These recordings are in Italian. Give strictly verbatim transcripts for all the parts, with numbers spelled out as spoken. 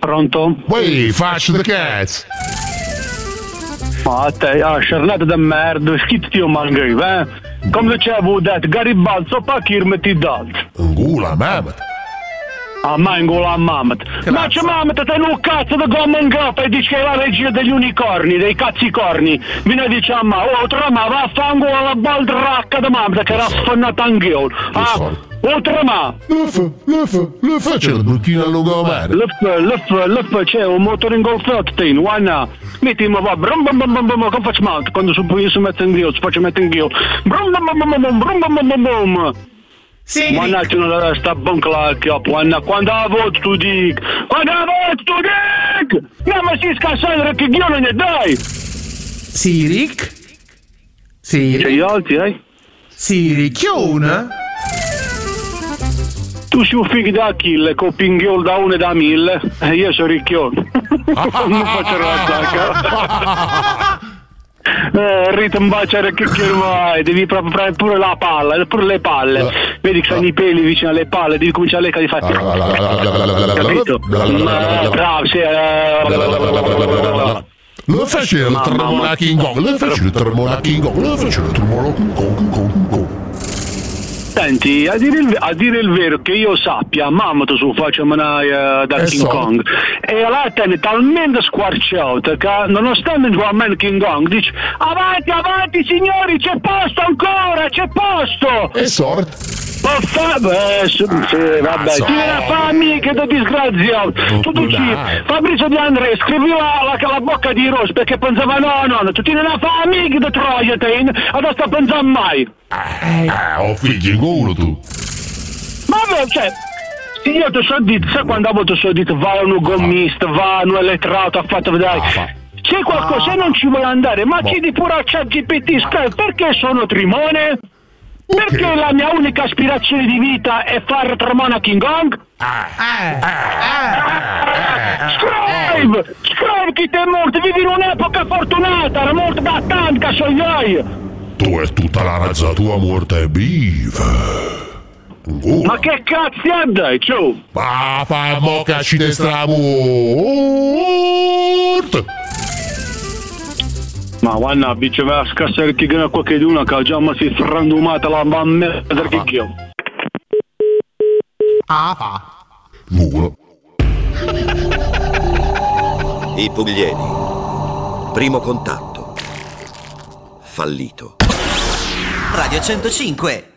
Pronto? Poi faccio the cazzo. Ma te, ah, sciarnata da merda, schizzi io mangi, eh? Come dicevo, detto, Garibaldi, so pa chi metti d'altro. Angula, mamma. Ah, ma ingola a Mamet. Ma c'è Mamet, te un cazzo da gomma in goppa e dici che è la regia degli unicorni, dei cazzicorni. Viene e dice a ma, oh, trama, vaffanculo la baldracca da Mamet che era sfannata anch'io. Ah, oh, trama. L'F, l'F, l'F c'è la burchina all'ugomare. L'F, l'F, l'F c'è un motore ingolfato, in guarda. Metti ma va, brum bum bum bum bum, come faccio male? Quando sono io si mette in ghio, si faccio mettere in ghio. Brum bum bum bum bum, brum bum bum bum bum. Sì. Mannaggia, non sta bon clacchio, quando la voce tu dic, quando la voce tu dic, no ma si scassare che io non ne dai. Siric? Siric? C'è gli altri, eh? Siricchiona? Tu sei un figlio da Achille, con pinghiol da uno e da mille, e io sono ricchione. Non faccio la zacca. Eh, Rita un baciare che che vai, devi proprio prendere pure la palla, pure le palle. Vedi che sono i peli vicino alle palle, devi cominciare a leccare di fatti. Capito? Bravo, sì. Lo faccio il tremolà King Kong, lo faccio il tremolà King Kong, lo faccio il tremolà King Kong. Senti, a dire, il, a dire il vero che io sappia, Mammut su faccia manai da eh King so. Kong e la è talmente squarciata che nonostante il man King Kong dice avanti, avanti signori, c'è posto ancora, c'è posto! E sorte. Ma fa... Beh, sì, vabbè, so. ti viene a fare amiche da disgraziato. Tu dici, Fabrizio De André, scrivi la, la, la bocca di Rose perché pensava no, no, tu ti viene a fare amiche da Troia, te, adesso sta pensando mai. Eh, ho figli in culo tu. Ma vabbè, cioè, se io ti so detto, sai quando avevo ti so detto, va un gommista, va un elettrato, ha fatto vedere. C'è qualcosa, se non ci vuole andare, ma chiedi pure a ChatGPT, perché sono Trimone? Perché okay. La mia unica aspirazione di vita è fare Tramona King Kong? Ah, ah, ah, ah, scrive! Scrive chi ti è morto! Vivi in un'epoca fortunata! Era morto da tanti cassogliai! Tu è tutta la razza tua morte è viva! Oh. Ma che cazzo è dai, ciao! Ma fa mocca ci destramort! Ma guarda, diceva scassare chi gana qualche d'una che già mi si è frandumata la mamma del chicchio. Ah, fa. Muro. I Pugliesi. Primo contatto. Fallito. Radio centocinque.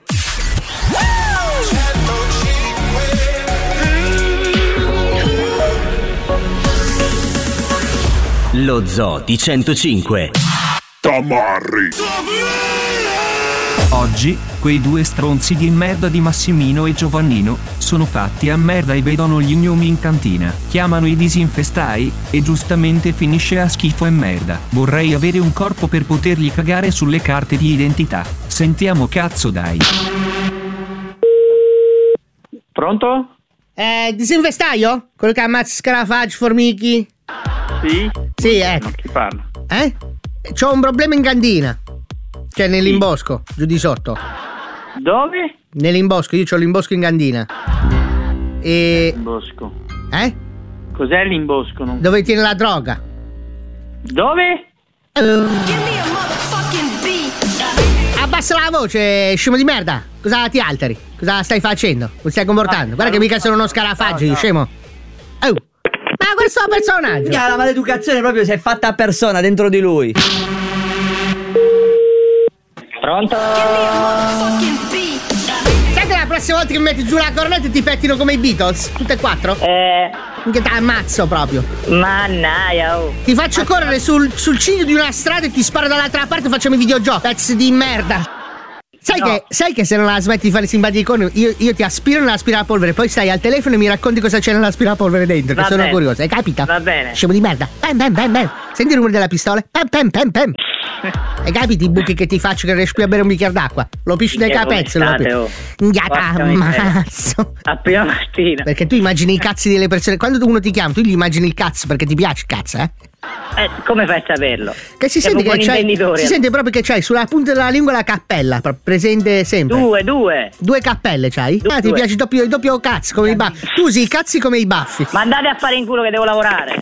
Lo Zoo di centocinque. Tamarri. Oggi, quei due stronzi di merda di Massimino e Giovannino sono fatti a merda e vedono gli gnomi in cantina. Chiamano i disinfestai e giustamente finisce a schifo e merda. Vorrei avere un corpo per potergli cagare sulle carte di identità. Sentiamo cazzo dai. Pronto? Eh, disinfestaio? Quello che ammazza scarafaggi, formichi? Sì? Sì, ecco. Chi parla? Eh? C'ho un problema in cantina. Cioè nell'imbosco, sì. Giù di sotto. Dove? Nell'imbosco, io c'ho l'imbosco in cantina. E... L'imbosco. Eh? Cos'è l'imbosco? Non... Dove tiene la droga. Dove? Uh... Abbassa la voce, scemo di merda. Cosa ti alteri? Cosa stai facendo? Come stai comportando? Ah, Guarda che mica sono uno scarafaggio, no, no. Scemo. Oh. Ma questo personaggio! Mica la maleducazione proprio si è fatta a persona dentro di lui. Pronto? Sai che la prossima volta che mi metti giù la cornetta ti pettino come i Beatles? Tutte e quattro? Eh. Che ti ammazzo proprio. Mannaia, oh. Ti faccio Ma correre sul, sul ciglio di una strada e ti sparo dall'altra parte e facciamo i videogiochi. Pezzi di merda. Sai, no. che, sai che se non la smetti di fare simpaticone io, io ti aspiro nell'aspirapolvere, poi stai al telefono e mi racconti cosa c'è nell'aspirapolvere dentro, che Va sono bene. curioso, hai capito? Va bene. Scemo di merda. Pam pam pam pam. Senti il rumore della pistola? Pam pam pam pam. E capiti i buchi che ti faccio che riesci più a bere un bicchiere d'acqua? Lo pisci dai capezzi, lo Nghiata, ammazzo. A prima mattina. Perché tu immagini i cazzi delle persone. Quando uno ti chiama, tu gli immagini il cazzo perché ti piace il cazzo, eh? Eh, come fai a saperlo? Che si Siamo sente che c'hai, si allora. sente proprio che c'hai sulla punta della lingua la cappella, presente sempre. Due, due. Due cappelle c'hai? Due, ah, ti due. piace il doppio, il doppio cazzo come i baffi. Tu usi i cazzi come i baffi. Ma andate a fare in culo che devo lavorare.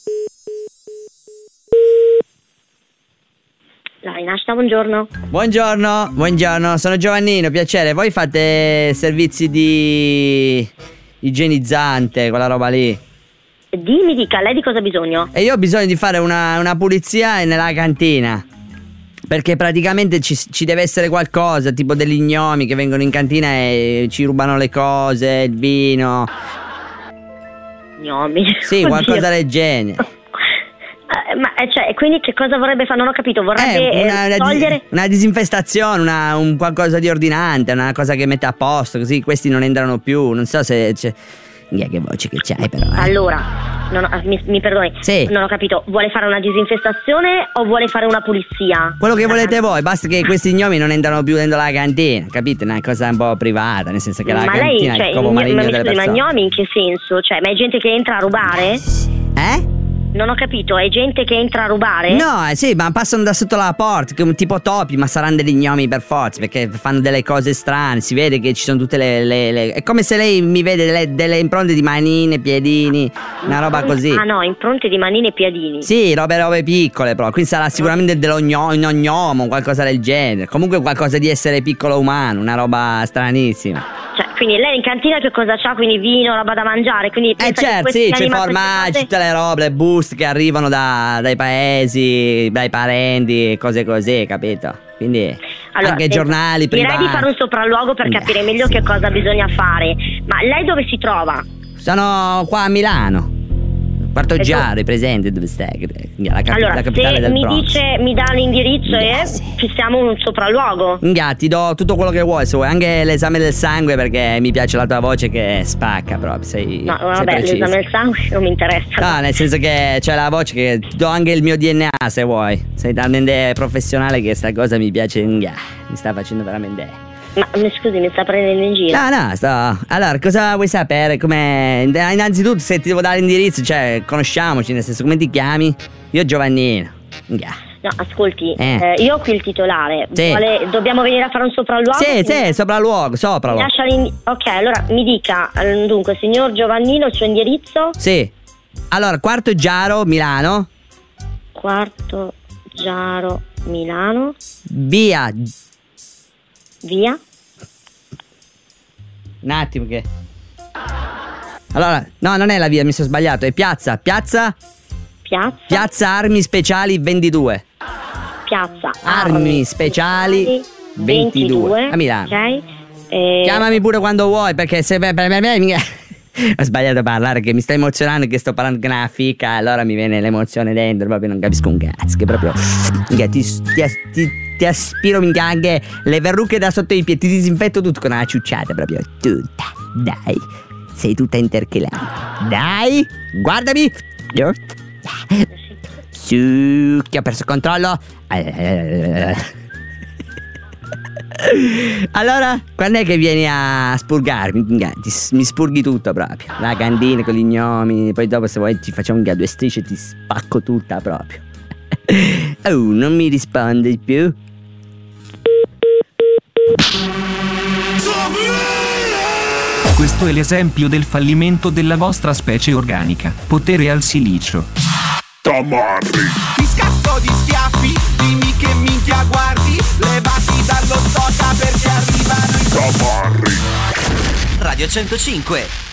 La rinascita, buongiorno. Buongiorno, buongiorno, sono Giovannino, piacere. Voi fate servizi di igienizzante, quella roba lì? Dimmi, dica, lei di cosa ha bisogno? E io ho bisogno di fare una, una pulizia nella cantina. Perché praticamente ci, ci deve essere qualcosa, tipo degli gnomi che vengono in cantina e ci rubano le cose, il vino. Gnomi? Sì, Oddio. qualcosa del genere. Eh, ma eh, cioè, quindi che cosa vorrebbe fare? Non ho capito, vorrebbe Eh, una, eh, una togliere... dis- una disinfestazione, una, un qualcosa di ordinante, una cosa che mette a posto, così questi non entrano più. Non so se c'è. Che voce che c'hai però eh. Allora, non ho- mi, mi perdoni, Sì. non ho capito, vuole fare una disinfestazione o vuole fare una pulizia? Quello che volete voi, basta che questi gnomi non entrano più dentro la cantina, capite? Una cosa un po' privata, nel senso che la Ma lei, cantina cioè, è il covo gno- ma maligno mi delle scusi, ma persone. gnomi in che senso? Cioè, ma è gente che entra a rubare? Eh? Non ho capito, è gente che entra a rubare? No, eh, sì, ma passano da sotto la porta, come tipo topi, ma saranno degli gnomi per forza, perché fanno delle cose strane, si vede che ci sono tutte le... le- le- È come se lei mi vede delle, delle impronte di manine, piedini, una roba così. Ah no, impronte di manine e piedini. Sì, robe robe piccole però, quindi sarà sicuramente dello gno- un gnomo, qualcosa del genere. Comunque qualcosa di essere piccolo umano, una roba stranissima. Cioè, quindi lei in cantina che cosa c'ha? Quindi vino, roba da mangiare, quindi Eh pensa che certo, questi sì, c'è i animali- formaggi, queste tutte le robe, le buste che arrivano da- dai paesi, dai parenti, cose così, capito? Quindi Allora, anche senta, giornali privati. direi di fare un sopralluogo per capire meglio che cosa bisogna fare. Ma lei dove si trova? Sono qua a Milano. Quarto E tu- Giaro, è presente dove stai? La, capi- Allora, la capitale se del mi Bronx. dice, mi dà l'indirizzo e fissiamo un sopralluogo. Nga, ti do tutto quello che vuoi, se vuoi, anche l'esame del sangue perché mi piace la tua voce che spacca proprio, sei, No, sei vabbè, preciso. l'esame del sangue non mi interessa. No, nel senso che c'è la voce che ti do anche il mio D N A se vuoi. Sei talmente professionale che sta cosa mi piace, nga, mi sta facendo veramente. Ma mi scusi, mi sta prendendo in giro? No, no, sto. Allora, cosa vuoi sapere? Come. Innanzitutto, se ti devo dare l'indirizzo, cioè, conosciamoci, nel senso, come ti chiami? Io Giovannino. Nga. No, ascolti, Eh. eh, io ho qui il titolare. Sì. Vuole- dobbiamo venire a fare un sopralluogo? Sì, Quindi- sì, sopralluogo, Mi sopralluogo. lascia l'indi- ok, allora mi dica, eh, dunque, signor Giovannino, il suo indirizzo? Sì. Allora, Quarto Giaro, Milano. Quarto Giaro, Milano, Via. via? Un attimo che. Allora, no, non è la via, mi sono sbagliato, è piazza. Piazza. Piazza? Piazza Armi Speciali ventidue. Piazza Armi Speciali ventidue. A Milano. Ok. Eh, Chiamami pure quando vuoi, perché se per per me mi- ho sbagliato a parlare, che mi sta emozionando, che sto parlando con una fica, allora mi viene l'emozione dentro, proprio non capisco un cazzo, che proprio minchia, ti, ti, ti, ti aspiro minchia anche le verruche da sotto i piedi, ti disinfetto tutto con una ciucciata proprio tutta. Dai, sei tutta intercalata. Dai, guardami. Su, che ho perso il controllo. Allora, quando è che vieni a spurgarmi? Minchia, ti- mi spurghi tutto proprio. La cantina con gli gnomi. Poi dopo se vuoi ci facciamo minchia due strisce e ti spacco tutta proprio. Oh, non mi rispondi più? Questo è l'esempio del fallimento della vostra specie organica. Potere al silicio. Tamarri. Ti scatto di schiaffi, dimmi che minchia guardi, levati dallo soca perché arrivano i Tamarri. Radio centocinque.